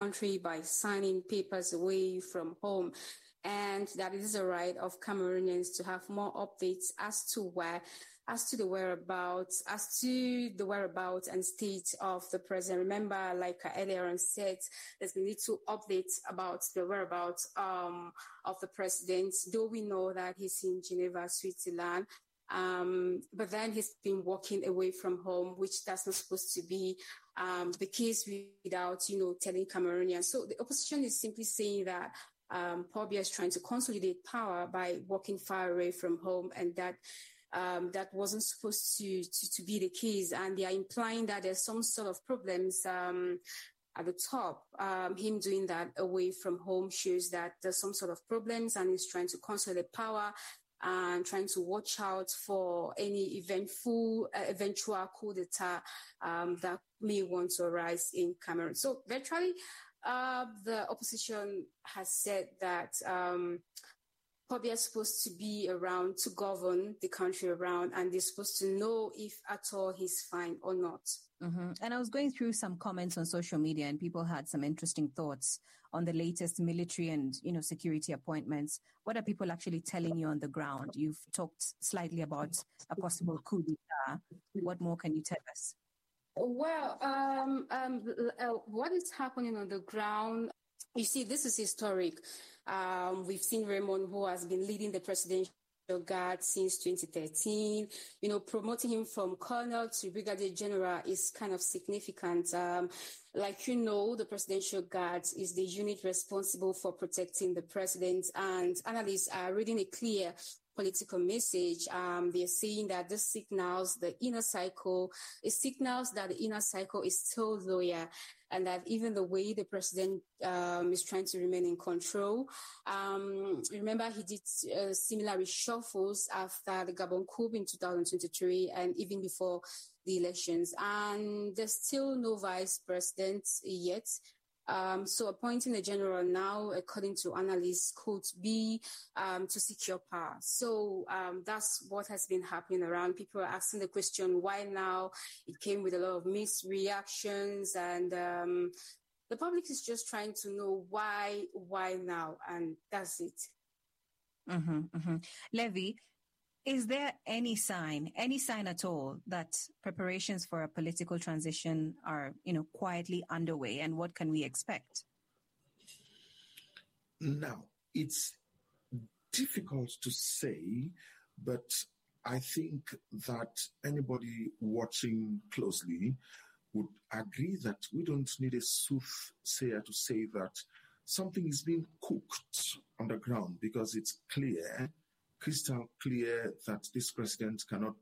country by signing papers away from home, and that it is a right of Cameroonians to have more updates as to the whereabouts and state of the president. Remember, like I earlier on said, there's been little updates about the whereabouts of the president, though we know that he's in Geneva, Switzerland. But then he's been walking away from home, which that's not supposed to be the case without, telling Cameroonians. So the opposition is simply saying that Paul Biya is trying to consolidate power by walking far away from home, and that wasn't supposed to be the case. And they are implying that there's some sort of problems at the top. Him doing that away from home shows that there's some sort of problems, and he's trying to consolidate power and trying to watch out for any eventual coup d'etat that may want to arise in Cameroon. So virtually, the opposition has said that Paul Biya is supposed to be around to govern the country around, and they're supposed to know if at all he's fine or not. Mm-hmm. And I was going through some comments on social media, and people had some interesting thoughts on the latest military and, security appointments. What are people actually telling you on the ground? You've talked slightly about a possible coup d'etat. What more can you tell us? Well, what is happening on the ground? You see, this is historic. We've seen Raymond, who has been leading the presidential guard since 2013. Promoting him from colonel to brigadier general is kind of significant. The presidential guard is the unit responsible for protecting the president, and analysts are reading a clear political message. They're saying that this signals that the inner circle is still loyal, and that even the way the president is trying to remain in control. Remember, he did similar reshuffles after the Gabon coup in 2023 and even before the elections. And there's still no vice president yet. So appointing a general now, according to analysts, could be to secure power. So that's what has been happening around. People are asking the question, why now? It came with a lot of mixed reactions, and the public is just trying to know why now, and that's it. Mm-hmm, mm-hmm. Levy, is there any sign at all that preparations for a political transition are, quietly underway, and what can we expect? Now, it's difficult to say, but I think that anybody watching closely would agree that we don't need a soothsayer to say that something is being cooked on the ground, because it's crystal clear that this president cannot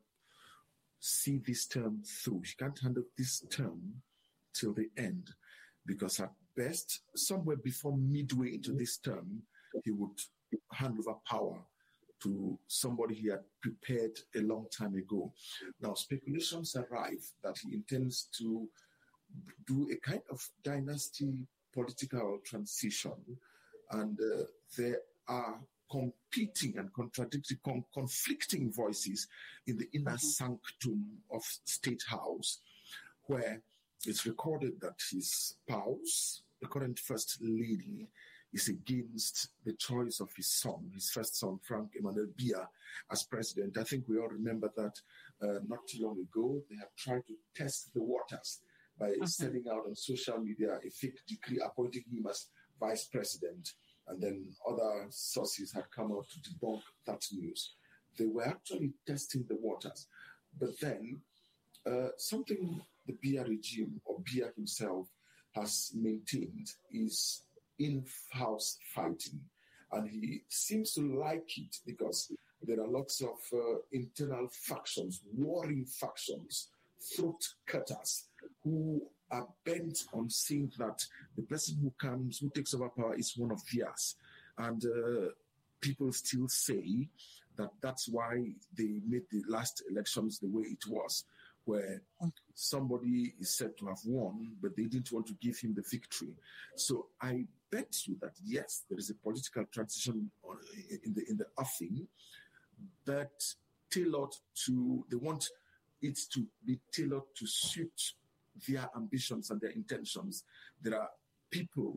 see this term through. He can't handle this term till the end, because at best, somewhere before midway into this term, he would hand over power to somebody he had prepared a long time ago. Now, speculations arrive that he intends to do a kind of dynasty political transition, and there are competing and conflicting voices in the inner sanctum of State House, where it's recorded that his spouse, the current First Lady, is against the choice of his first son, Frank Emmanuel Biya, as president. I think we all remember that not too long ago, they have tried to test the waters by sending out on social media a fake decree appointing him as vice president. And then other sources had come out to debunk that news. They were actually testing the waters. But then something the Biya regime, or Biya himself, has maintained is in-house fighting. And he seems to like it, because there are lots of internal factions, warring factions, throat cutters, who are bent on seeing that the person who takes over power is one of theirs. And people still say that that's why they made the last elections the way it was, where somebody is said to have won, but they didn't want to give him the victory. So I bet you that, yes, there is a political transition in the offing, but tailored to, they want it to be tailored to suit their ambitions and their intentions. There are people